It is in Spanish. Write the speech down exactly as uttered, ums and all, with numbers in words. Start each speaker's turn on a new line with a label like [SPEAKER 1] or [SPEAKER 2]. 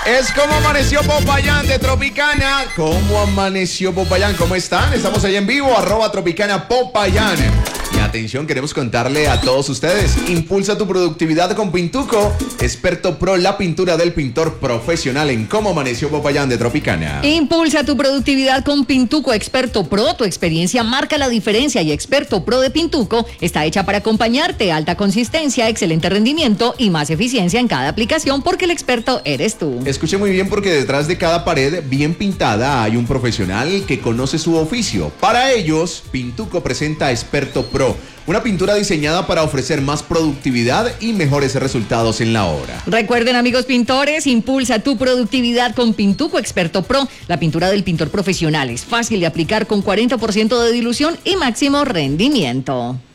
[SPEAKER 1] Es como amaneció Popayán de Tropicana. ¿Cómo amaneció Popayán? ¿Cómo están? Estamos ahí en vivo, arroba Tropicana Popayán. Y atención, queremos contarle a todos ustedes, impulsa tu productividad con Pintuco, experto pro, la pintura del pintor profesional en Cómo amaneció Popayán de Tropicana.
[SPEAKER 2] Impulsa tu productividad con Pintuco, experto pro, tu experiencia marca la diferencia y experto pro de Pintuco está hecha para acompañarte, alta consistencia, excelente rendimiento y más eficiencia en cada aplicación porque el experto eres tú.
[SPEAKER 1] Escuche muy bien porque detrás de cada pared bien pintada hay un profesional que conoce su oficio. Para ellos, Pintuco presenta Experto Pro, una pintura diseñada para ofrecer más productividad y mejores resultados en la obra.
[SPEAKER 2] Recuerden, amigos pintores, impulsa tu productividad con Pintuco Experto Pro, la pintura del pintor profesional. Es fácil de aplicar con cuarenta por ciento de dilución y máximo rendimiento.